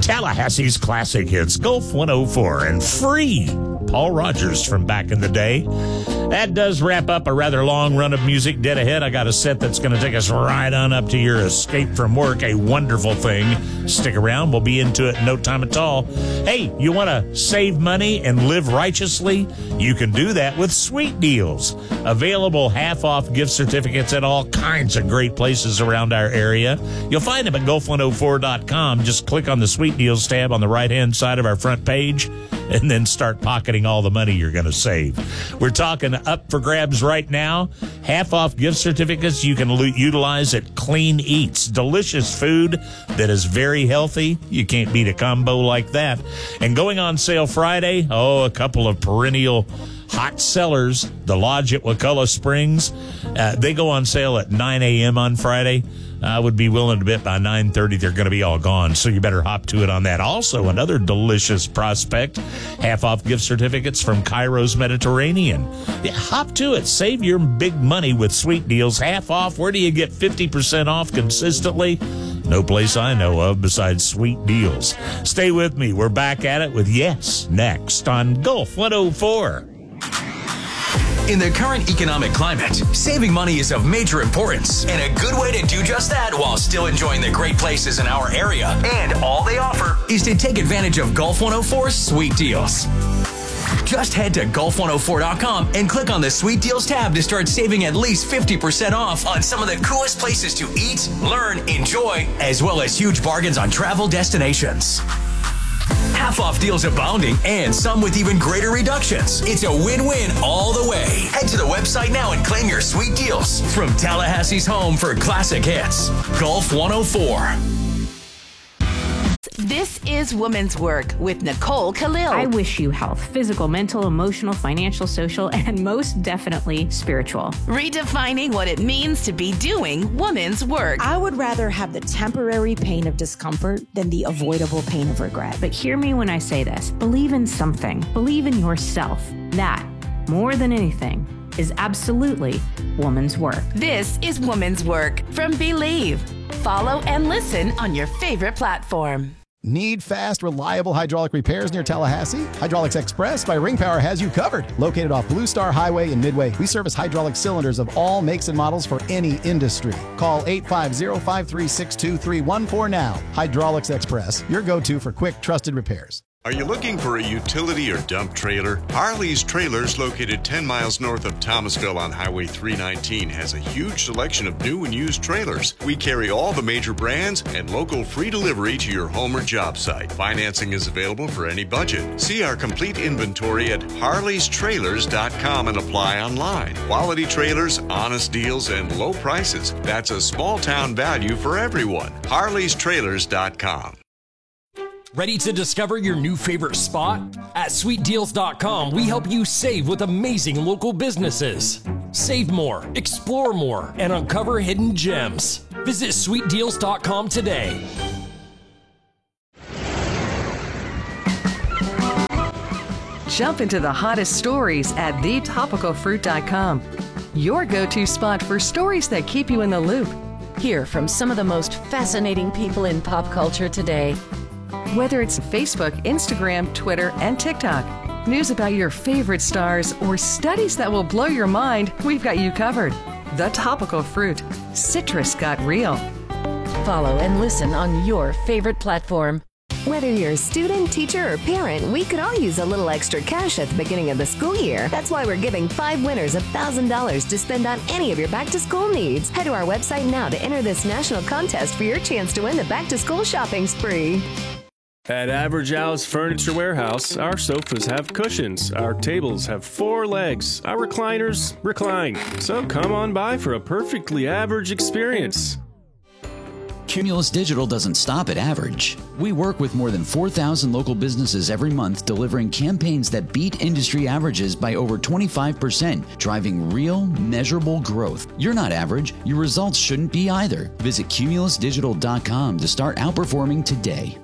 Tallahassee's classic hits, Gulf 104, and Free, Paul Rogers from back in the day. That does wrap up a rather long run of music. Dead ahead, I got a set that's going to take us right on up to your escape from work, a wonderful thing. Stick around, we'll be into it in no time at all. Hey, you want to save money and live righteously? You can do that with Sweet Deals. Available half-off gift certificates at all kinds of great places around our area. You'll find them at Gulf104.com. Just click on the Sweet Deals tab on the right-hand side of our front page, and then start pocketing all the money you're going to save. We're talking up for grabs right now. Half-off gift certificates you can utilize at Clean Eats. Delicious food that is very healthy. You can't beat a combo like that. And going on sale Friday, a couple of perennial hot sellers, the Lodge at Wakulla Springs. They go on sale at 9 a.m. on Friday. I would be willing to bet by 9:30 they're going to be all gone, so you better hop to it on that. Also, another delicious prospect, half-off gift certificates from Cairo's Mediterranean. Yeah, hop to it. Save your big money with Sweet Deals. Half off. Where do you get 50% off consistently? No place I know of besides Sweet Deals. Stay with me. We're back at it with Yes next on Gulf 104. In the current economic climate, saving money is of major importance, and a good way to do just that while still enjoying the great places in our area and all they offer is to take advantage of Gulf 104's Sweet Deals. Just head to Gulf104.com and click on the Sweet Deals tab to start saving at least 50% off on some of the coolest places to eat, learn, enjoy, as well as huge bargains on travel destinations. Half-off deals abounding, and some with even greater reductions. It's a win-win all the way. Head to the website now and claim your Sweet Deals from Tallahassee's home for classic hits, Gulf 104. This is Women's Work with Nicole Khalil. I wish you health, physical, mental, emotional, financial, social, and most definitely spiritual. Redefining what it means to be doing women's work. I would rather have the temporary pain of discomfort than the avoidable pain of regret. But hear me when I say this. Believe in something. Believe in yourself. That, more than anything, is absolutely woman's work. This is Women's Work from Believe. Follow and listen on your favorite platform. Need fast, reliable hydraulic repairs near Tallahassee? Hydraulics Express by Ring Power has you covered. Located off Blue Star Highway in Midway, we service hydraulic cylinders of all makes and models for any industry. Call 850-536-2314 now. Hydraulics Express, your go-to for quick, trusted repairs. Are you looking for a utility or dump trailer? Harley's Trailers, located 10 miles north of Thomasville on Highway 319, has a huge selection of new and used trailers. We carry all the major brands and local free delivery to your home or job site. Financing is available for any budget. See our complete inventory at harleystrailers.com and apply online. Quality trailers, honest deals, and low prices. That's a small town value for everyone. harleystrailers.com. Ready to discover your new favorite spot? At SweetDeals.com, we help you save with amazing local businesses. Save more, explore more, and uncover hidden gems. Visit SweetDeals.com today. Jump into the hottest stories at TheTopicalFruit.com. Your go-to spot for stories that keep you in the loop. Hear from some of the most fascinating people in pop culture today. Whether it's Facebook, Instagram, Twitter, and TikTok, news about your favorite stars, or studies that will blow your mind, we've got you covered. The Topical Fruit. Citrus got real. Follow and listen on your favorite platform. Whether you're a student, teacher, or parent, we could all use a little extra cash at the beginning of the school year. That's why we're giving 5 winners $1,000 to spend on any of your back-to-school needs. Head to our website now to enter this national contest for your chance to win the back-to-school shopping spree. At Average Al's Furniture Warehouse, our sofas have cushions, our tables have 4 legs, our recliners recline. So come on by for a perfectly average experience. Cumulus Digital doesn't stop at average. We work with more than 4,000 local businesses every month, delivering campaigns that beat industry averages by over 25%, driving real, measurable growth. You're not average. Your results shouldn't be either. Visit cumulusdigital.com to start outperforming today.